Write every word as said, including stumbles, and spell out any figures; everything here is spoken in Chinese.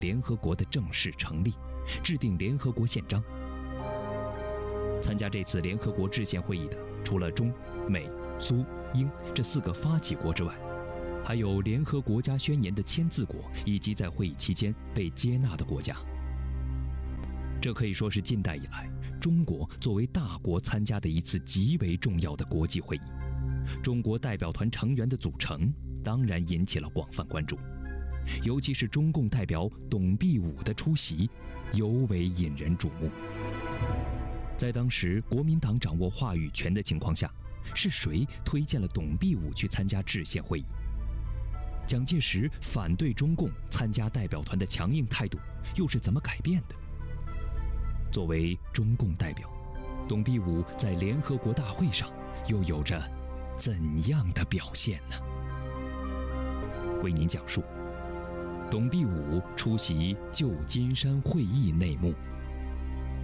联合国的正式成立，制定联合国宪章。参加这次联合国制宪会议的，除了中、美、苏、英这四个发起国之外，还有联合国家宣言的签字国以及在会议期间被接纳的国家。这可以说是近代以来中国作为大国参加的一次极为重要的国际会议。中国代表团成员的组成当然引起了广泛关注，尤其是中共代表董必武的出席尤为引人瞩目。在当时国民党掌握话语权的情况下，是谁推荐了董必武去参加制宪会议？蒋介石反对中共参加代表团的强硬态度又是怎么改变的？作为中共代表，董必武在联合国大会上又有着怎样的表现呢？为您讲述董必武出席旧金山会议内幕。